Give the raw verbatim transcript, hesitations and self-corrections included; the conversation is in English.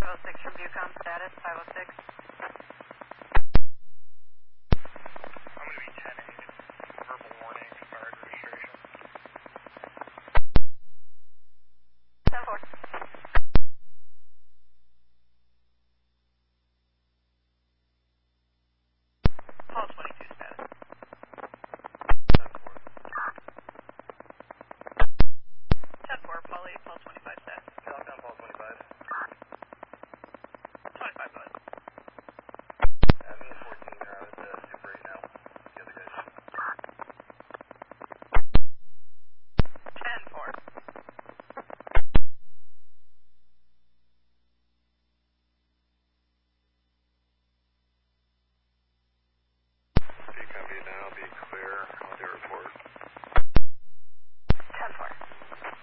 oh six from Bucom, status five oh six. I'm going to be ten eight. Verbal warning, expired registration. ten four. Paul twenty-two status. ten four. ten four, Paul eight, Paul twenty-five.